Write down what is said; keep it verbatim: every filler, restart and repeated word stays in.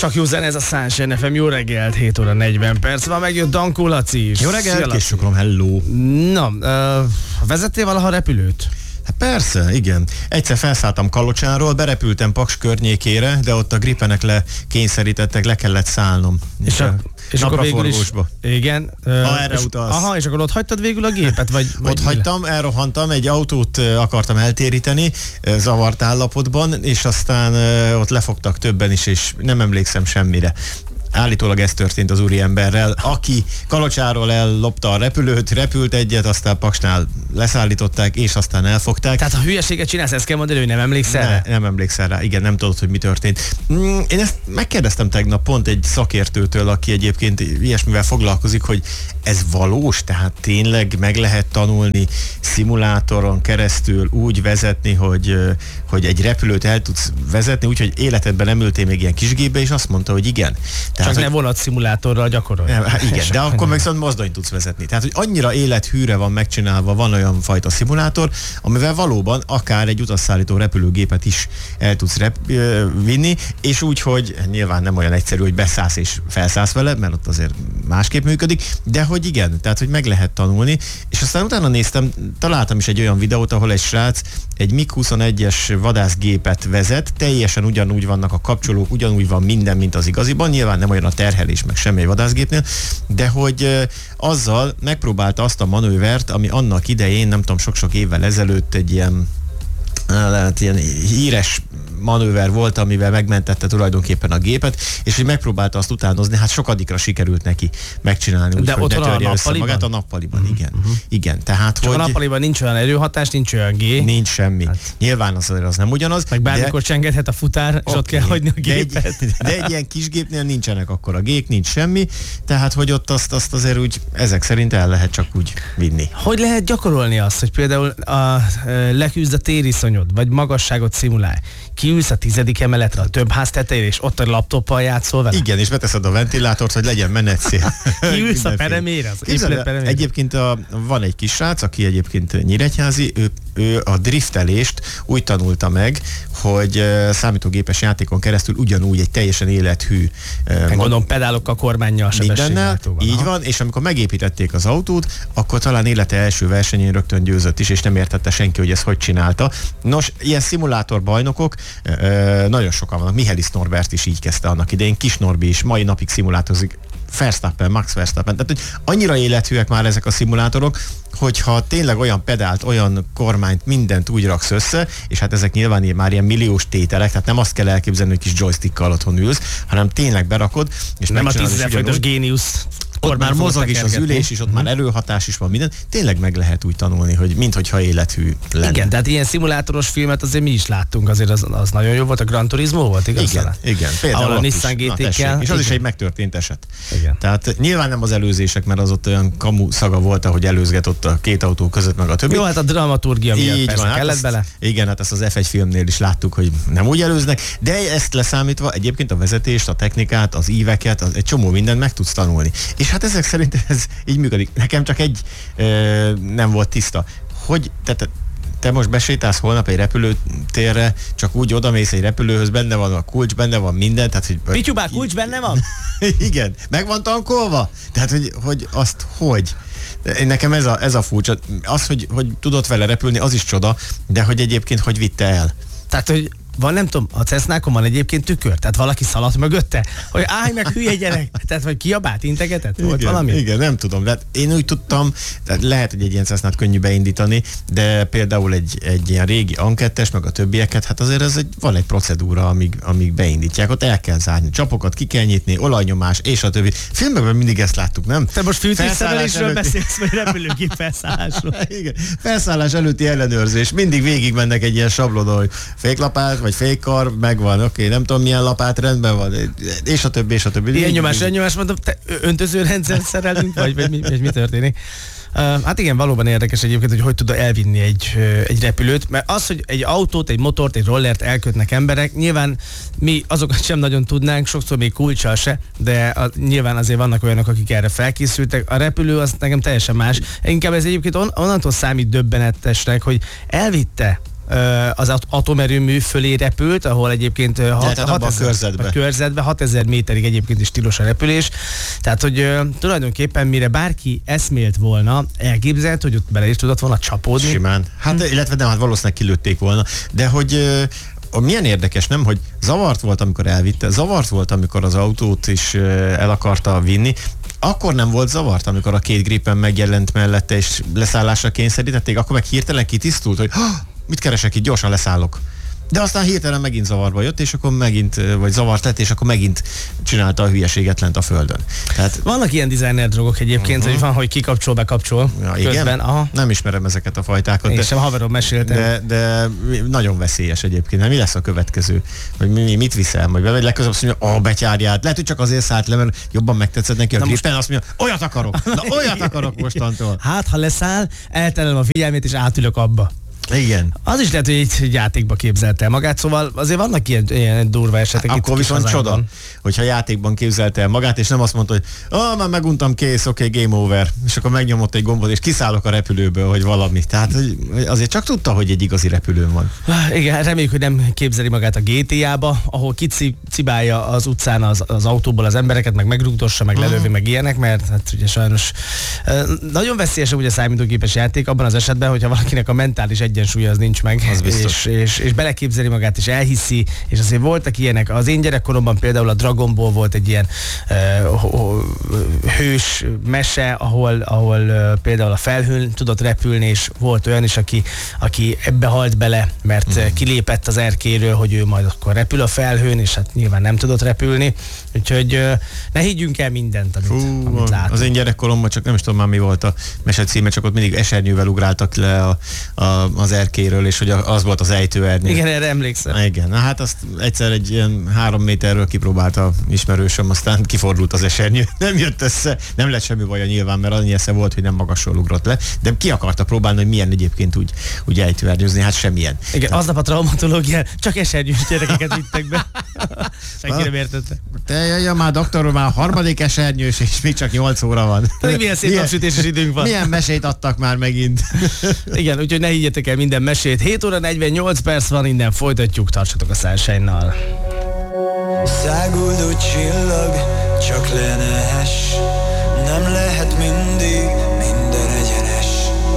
Csak jó zene ez a Sunshine ef em, jó reggelt, hét óra negyven perc van, megjött Dankó Laci is. Jó reggelt, Késukrom, hello. Na, uh, vezettél valaha repülőt? Hát persze, igen. Egyszer felszálltam Kalocsáról, berepültem Paks környékére, de ott a gripenek le kényszerítettek, le kellett szállnom. És, a, és akkor végül is, igen. Ha erre és, utalsz. Aha, és akkor ott hagytad végül a gépet? Vagy, vagy ott hagytam, elrohantam, egy autót akartam eltéríteni, zavart állapotban, és aztán ott lefogtak többen is, és nem emlékszem semmire. Állítólag ez történt az úriemberrel, aki Kalocsáról ellopta a repülőt, repült egyet, aztán Paksnál leszállították, és aztán elfogták. Tehát ha hülyeséget csinálsz, ezt kell mondani, hogy nem emlékszel ne, rá? Nem emlékszel rá, igen, nem tudod, hogy mi történt. Én ezt megkérdeztem tegnap pont egy szakértőtől, aki egyébként ilyesmivel foglalkozik, hogy ez valós, tehát tényleg meg lehet tanulni szimulátoron keresztül úgy vezetni, hogy, hogy egy repülőt el tudsz vezetni, úgyhogy életedben nem ültél még ilyen kisgépbe, és azt mondta, hogy igen. Tehát, Csak ne vonatszimulátorral gyakorolj. Igen, de akkor meg szóval mozdonyt tudsz vezetni. Tehát, hogy annyira élethűre van megcsinálva, van olyan fajta szimulátor, amivel valóban akár egy utasszállító repülőgépet is el tudsz rep- vinni, és úgy, hogy nyilván nem olyan egyszerű, hogy beszállsz és felszállsz vele, mert ott azért másképp működik, de hogy igen, tehát, hogy meg lehet tanulni, és aztán utána néztem, találtam is egy olyan videót, ahol egy srác egy mig huszonegyes vadászgépet vezet, teljesen ugyanúgy vannak a kapcsolók, ugyanúgy van minden, mint az igaziban, nyilván nem olyan a terhelés, meg semmi vadászgépnél, de hogy uh, azzal megpróbálta azt a manővert, ami annak idején, nem tudom, sok-sok évvel ezelőtt egy ilyen, lehet, ilyen híres manőver volt, amivel megmentette tulajdonképpen a gépet, és hogy megpróbálta azt utánozni, hát sokadikra sikerült neki megcsinálni, úgy, de hogy ott ne van törje a össze nappaliban? magát a nappaliban, uh-huh. igen. Uh-huh. Igen, tehát Csak hogy... a nappaliban nincs olyan erőhatás, nincs olyan G. Nincs semmi. Hát. Nyilván az, az nem ugyanaz. Meg bármikor de... csengedhet a futár, és okay. ott kell hagyni a gépet. De egy, de egy ilyen kis gépnél nincsenek akkor a gék, nincs semmi, tehát hogy ott azt, azt azért úgy ezek szerint el lehet csak úgy vinni. Hogy lehet gyakorolni azt, hogy például a, a, leküzd a tériszonyod, vagy magasságot szimulálj, kiülsz a tizedik emeletre a több ház tetejére, és ott a laptoppal játszol vele? Igen, és beteszed a ventilátort, hogy legyen menetszél. Kiülsz a peremére, az épület peremére. Egyébként a, van egy kis srác, aki egyébként nyíregyházi, ő, ő a driftelést úgy tanulta meg, hogy uh, számítógépes játékon keresztül ugyanúgy egy teljesen élethű uh, gondolom pedálokkal, kormánnyal, sebességváltóval. Így van, és amikor megépítették az autót, akkor talán élete első versenyén rögtön győzött is, és nem értette senki, hogy ezt hogy csinálta. Nos, ilyen szimulátorbajnokok uh, nagyon sokan vannak. Mihály Norbert is így kezdte annak idején, Kis Norbi is mai napig szimulátorozik, Verstappen, Max Verstappen. Tehát, hogy annyira élethűek már ezek a szimulátorok, hogyha tényleg olyan pedált, olyan kormányt, mindent úgy raksz össze, és hát ezek nyilván már ilyen milliós tételek, tehát nem azt kell elképzelni, hogy kis joystickkal otthon ülsz, hanem tényleg berakod, és nem a tízezer forintos géniusz. Ott már mozog is az ülés, és ott mm-hmm. már erőhatás is van, minden. Tényleg meg lehet úgy tanulni, hogy minthogyha élethű lenne. Igen, tehát ilyen szimulátoros filmet azért mi is láttunk, azért az, az nagyon jó volt, a Gran Turismo volt, igaz? Igen, igen. Például a Nissan gé té-kkel. És az is egy megtörtént eset. Igen. Tehát nyilván nem az előzések, mert az ott olyan kamu szaga volt, ahogy előzget ott a két autó között, meg a többi. Jó, hát a dramaturgia miatt így persze van, kellett hát bele. Azt, igen, hát ezt az ef egy filmnél is láttuk, hogy nem úgy előznek, de ezt leszámítva egyébként a vezetést, a technikát, az íveket, az, egy csomó mindent meg tudsz tanulni. És hát ezek szerint ez így működik. Nekem csak egy ö, nem volt tiszta. Hogy, te, te most besétálsz holnap egy repülőtérre, csak úgy odamész egy repülőhöz, benne van a kulcs, benne van minden. Tehát, hogy, Pityubá, kulcs benne van? Igen, meg van tankolva? Tehát, hogy, hogy azt hogy? Nekem ez a, ez a furcsa. Az, hogy, hogy tudott vele repülni, az is csoda, de hogy egyébként hogy vitte el? Tehát, hogy van, nem tudom, a Cessnákon van egyébként tükör, tehát valaki szaladt mögötte, hogy állj meg, hülye gyerek, tehát vagy kiabált, integetett, volt igen, valami? Igen, nem tudom, de én úgy tudtam, tehát lehet, hogy egy ilyen Cessnát könnyű beindítani, de például egy, egy ilyen régi ankettes, meg a többieket, hát azért ez egy, van egy procedúra, amíg, amíg beindítják, ott el kell zárni, csapokat ki kell nyitni, olajnyomás, és a többi. Filmekben mindig ezt láttuk, nem? Te most fűtésszerelésről előtti... beszélsz, vagy repülőgép felszállásról? Igen, felszállás előtti ellenőrzés, mindig végig mennek egy ilyen sablon, hogy féklapát, vagy fékkar, megvan, oké, okay, nem tudom milyen lapát, rendben van, és a többi, és a többi. Ilyen nyomás, ilyen nyomás, mondom, te öntözőrendszer szerelünk, vagy, vagy, mi, vagy mi történik? Uh, hát igen, valóban érdekes egyébként, hogy hogy tud elvinni egy, uh, egy repülőt, mert az, hogy egy autót, egy motort, egy rollert elkötnek emberek, nyilván mi azokat sem nagyon tudnánk, sokszor még kulccsal se, de a, nyilván azért vannak olyanok, akik erre felkészültek. A repülő az nekem teljesen más. Inkább ez egyébként on, onnantól számít döbbenetesnek, hogy elvitte az atomerőmű fölé repült, ahol egyébként hat, hat ezer, a körzetbe. A körzetbe hatezer méterig egyébként is tilos a repülés. Tehát, hogy uh, tulajdonképpen mire bárki eszmélt volna, elképzelt, hogy ott bele is tudott volna csapódni. Simán. Hát hm. illetve nem, hát valószínűleg kilőtték volna. De hogy uh, milyen érdekes, nem, hogy zavart volt, amikor elvitte, zavart volt, amikor az autót is uh, el akarta vinni, akkor nem volt zavart, amikor a két Gripen megjelent mellette és leszállásra kényszerítették, akkor meg hirtelen kitisztult, hogy mit keresek itt, gyorsan leszállok. De aztán hirtelen megint zavarba jött, és akkor megint, vagy zavart lett, és akkor megint csinálta a hülyeséget lent a földön. Tehát, vannak ilyen designer drogok egyébként, uh-huh. hogy van, hogy kikapcsol, bekapcsol. Ja, közben. Aha. Nem ismerem ezeket a fajtákat. Én de, sem, haverom meséltem. De, de nagyon veszélyes egyébként. Hát mi lesz a következő? Vagy mi, mit viszel? Vagy legközelebb azt mondja, ó, betyárját. Lehet, hogy csak azért szállt le, mert jobban megtetszett neki a Gripen, most... azt mondja, olyat akarok. Na, olyat akarok mostantól. Hát, ha leszáll, elterelem a figyelmét, és átülök abba. Igen. Az is lehet, hogy egy játékba képzelte magát, szóval azért vannak ilyen, ilyen durva esetek. Hát akkor viszont csoda, hogyha játékban képzelte el magát, és nem azt mondta, hogy ah, már meguntam, kész, oké, okay, game over, és akkor megnyomott egy gombot, és kiszállok a repülőből, hogy valami. Tehát azért csak tudta, hogy egy igazi repülőn van. Igen, reméljük, hogy nem képzeli magát a gé té á-ba, ahol kicibálja az utcán az, az autóból az embereket, meg megrugdossa, meg lelövi, meg ilyenek, mert hát ugye sajnos nagyon veszélyes ugye a számítógépes játék abban az esetben, hogyha valakinek a mentális egyensúlya az nincs meg, és, és, és beleképzeli magát, és elhiszi, és azért voltak ilyenek. Az én gyerekkoromban például a Dragon Ball volt egy ilyen uh, hős mese, ahol, ahol uh, például a felhőn tudott repülni, és volt olyan is, aki, aki ebbe halt bele, mert mm. kilépett az erkéről, hogy ő majd akkor repül a felhőn, és hát nyilván nem tudott repülni. Úgyhogy uh, ne higgyünk el mindent, amit, Fú, amit látunk. Az én gyerekkoromban csak nem is tudom már mi volt a mese címe, csak ott mindig esernyővel ugráltak le a, a, az erkéről, és hogy az volt az ejtőernyő. Igen, erre emlékszem. Igen, na hát azt egyszer egy ilyen három méterről kipróbálta ismerősöm, aztán kifordult az esernyő. Nem jött össze, nem lett semmi baja nyilván, mert annyi esze volt, hogy nem magasról ugrott le, de ki akarta próbálni, hogy milyen egyébként úgy, úgy ejtőernyőzni, hát semmilyen. Igen, Tehát... aznap a traumatológián csak esernyős gyerekeket vittek be. Senki nem értette. Te jöjjön már, doktor, már harmadik esernyős, és még csak nyolc óra van. Milyen, milyen szép napsütéses időnk van. Milyen mesét adtak már megint. Igen, úgyhogy ne higgyetek el minden mesét. hét óra negyvennyolc perc van, innen folytatjuk, tartsatok a Sunshine-nal. Száguldó csillag, csak le ne ess, nem lehet mindig